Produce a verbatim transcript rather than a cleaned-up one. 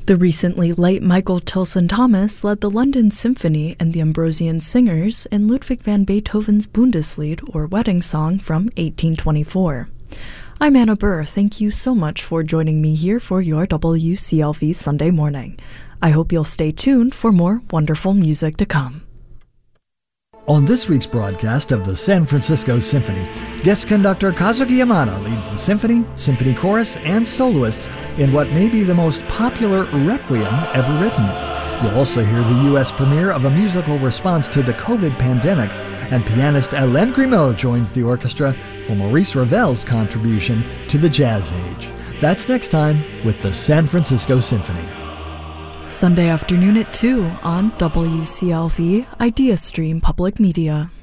The recently late Michael Tilson Thomas led the London Symphony and the Ambrosian Singers in Ludwig van Beethoven's Bundeslied, or Wedding Song, from eighteen twenty-four. I'm Anna Burr. Thank you so much for joining me here for your W C L V Sunday morning. I hope you'll stay tuned for more wonderful music to come. On this week's broadcast of the San Francisco Symphony, guest conductor Kazuki Yamada leads the symphony, symphony chorus, and soloists in what may be the most popular requiem ever written. You'll also hear the U S premiere of a musical response to the COVID pandemic, and pianist Hélène Grimaud joins the orchestra for Maurice Ravel's contribution to the jazz age. That's next time with the San Francisco Symphony. Sunday afternoon at two on W C L V Idea Stream Public Media.